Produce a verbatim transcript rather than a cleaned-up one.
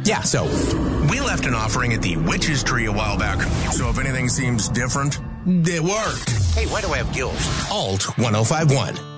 Yeah, so we left an offering at the Witch's Tree a while back. So if anything seems different, it worked. Hey, why do I have gills? Alt ten fifty-one.